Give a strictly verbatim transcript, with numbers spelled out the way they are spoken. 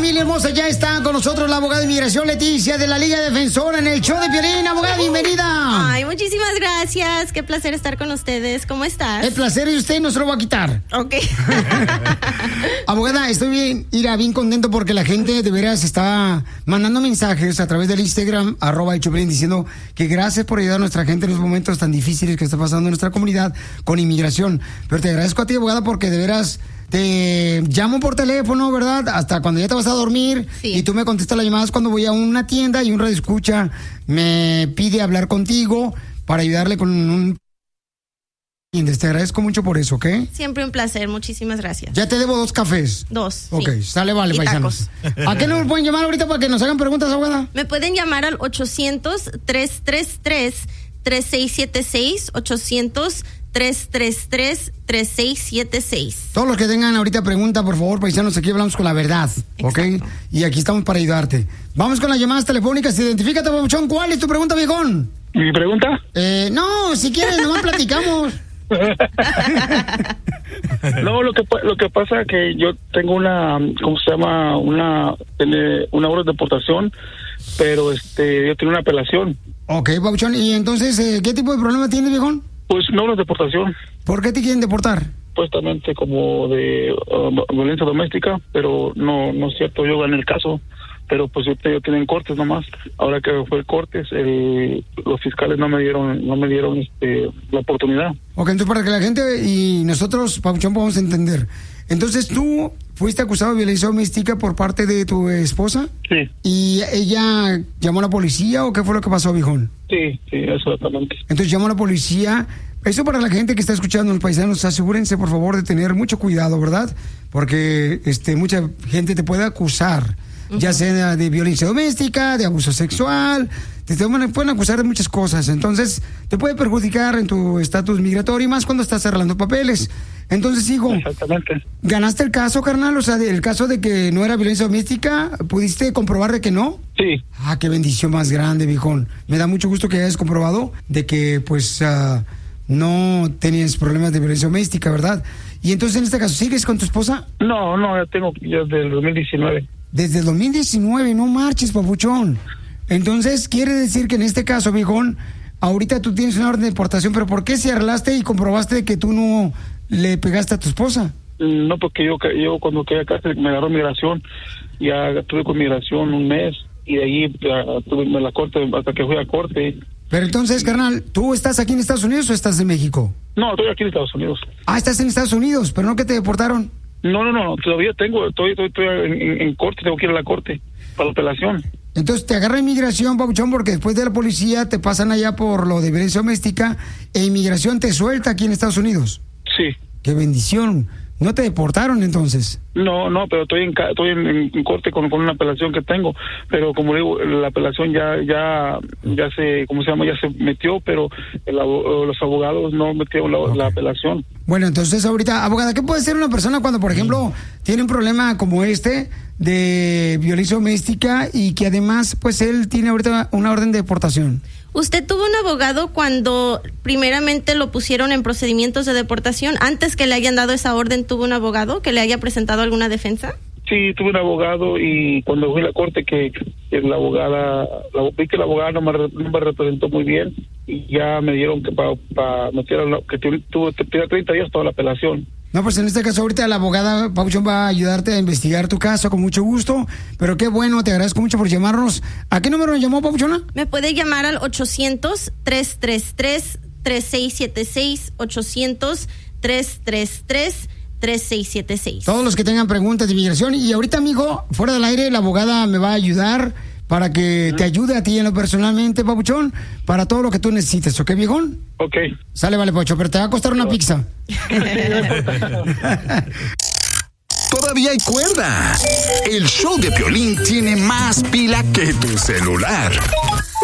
Familia hermosa, ya está con nosotros la abogada de inmigración Leticia de la Liga Defensora en el show de Piolín. Abogada, bienvenida. Ay, muchísimas gracias. Qué placer estar con ustedes. ¿Cómo estás? El placer de usted no se lo va a quitar. Ok. Abogada, estoy bien, ira, bien contento porque la gente de veras está mandando mensajes a través del Instagram, arroba el Piolín, diciendo que gracias por ayudar a nuestra gente en los momentos tan difíciles que está pasando en nuestra comunidad con inmigración. Pero te agradezco a ti, abogada, porque de veras te llamo por teléfono, ¿verdad? Hasta cuando ya te vas a dormir, sí. Y tú me contestas las llamadas cuando voy a una tienda y un radioescucha me pide hablar contigo para ayudarle con un... Te agradezco mucho por eso, ¿ok? Siempre un placer, muchísimas gracias. Ya te debo dos cafés. Dos. Ok, sí. Sale, vale, y paisanos. ¿A qué nos pueden llamar ahorita para que nos hagan preguntas, abogada? Me pueden llamar al ochocientos, tres tres tres, tres seis siete seis, ochocientos, tres tres tres, tres seis siete seis. Todos los que tengan ahorita pregunta, por favor, paisanos, aquí hablamos con la verdad, ¿ok? Exacto. Y aquí estamos para ayudarte. Vamos con las llamadas telefónicas. Identifícate, babuchón. ¿Cuál es tu pregunta, viejón? ¿Mi pregunta? Eh, no, si quieres, nomás platicamos. No, lo que lo que pasa es que yo tengo una, ¿cómo se llama? Una una orden de deportación, pero este yo tengo una apelación. Ok, babuchón, y entonces, eh, ¿qué tipo de problema tienes, viejón? Pues no una deportación. ¿Por qué te quieren deportar? Supuestamente como de uh, violencia doméstica, pero no no es cierto, yo gané el caso. Pero pues ellos tienen cortes nomás. Ahora que fue el cortes, el, los fiscales no me dieron no me dieron este la oportunidad. Ok, entonces para que la gente y nosotros, Pabuchón, podamos entender. Entonces tú fuiste acusado de violencia doméstica por parte de tu esposa. Sí. ¿Y ella llamó a la policía o qué fue lo que pasó, viejón? Sí, sí, exactamente. Entonces llamó a la policía. Eso para la gente que está escuchando, los paisanos, asegúrense por favor de tener mucho cuidado, ¿verdad? Porque este mucha gente te puede acusar. Uh-huh. Ya sea de violencia doméstica, de abuso sexual, te, te pueden acusar de muchas cosas. Entonces, te puede perjudicar en tu estatus migratorio y más cuando estás arreglando papeles. Entonces, hijo, exactamente. ¿Ganaste el caso, carnal? O sea, el caso de que no era violencia doméstica, ¿pudiste comprobar de que no? Sí. Ah, qué bendición más grande, viejón. Me da mucho gusto que hayas comprobado de que, pues, uh, no tenías problemas de violencia doméstica, ¿verdad? Y entonces, en este caso, ¿sigues con tu esposa? No, no, ya tengo ya desde el dos mil diecinueve. Desde el dos mil diecinueve, no marches, papuchón. Entonces, quiere decir que en este caso, viejón, ahorita tú tienes una orden de deportación, pero ¿por qué si arreglaste y comprobaste que tú no le pegaste a tu esposa? No, porque yo, yo cuando quedé acá me agarró migración, ya estuve con migración un mes y de ahí tuve en la corte hasta que fui a corte. Pero entonces, carnal, ¿tú estás aquí en Estados Unidos o estás en México? No, estoy aquí en Estados Unidos. Ah, estás en Estados Unidos, pero no que te deportaron. No, no, no, todavía tengo, estoy, estoy, estoy en, en corte, tengo que ir a la corte para la apelación. Entonces te agarra inmigración, papuchón, porque después de la policía te pasan allá por lo de violencia doméstica e inmigración te suelta aquí en Estados Unidos. Sí. Qué bendición. ¿No te deportaron entonces? No, no, pero estoy en estoy en, en corte con, con una apelación que tengo, pero como digo, la apelación ya ya ya se, ¿cómo se llama? Ya se metió, pero el, los abogados no metieron la, okay. la apelación. Bueno, entonces ahorita, abogada, ¿qué puede hacer una persona cuando, por ejemplo, tiene un problema como este de violencia doméstica y que además, pues él tiene ahorita una orden de deportación? ¿Usted tuvo un abogado cuando primeramente lo pusieron en procedimientos de deportación? Antes que le hayan dado esa orden, ¿tuvo un abogado que le haya presentado alguna defensa? Sí, tuve un abogado y cuando fui a la corte que, que la abogada, la, vi que la abogada no me, no me representó muy bien y ya me dieron que para pa meter a la, que tuvo treinta días toda la apelación. No, pues en este caso ahorita la abogada Pabuchón va a ayudarte a investigar tu caso con mucho gusto, pero qué bueno, te agradezco mucho por llamarnos. ¿A qué número nos llamó, Pabuchona? Me puede llamar al ochocientos, tres tres tres, tres seis siete seis, ochocientos, tres tres tres, tres seis siete seis. Todos los que tengan preguntas de inmigración. Y ahorita, amigo, fuera del aire, la abogada me va a ayudar para que te ayude a ti en lo personalmente, Pabuchón, para todo lo que tú necesites, ¿ok, viejón? Ok. Sale, vale, Pabuchón, pero te va a costar una pizza. Todavía hay cuerda. El show de Piolín tiene más pila que tu celular.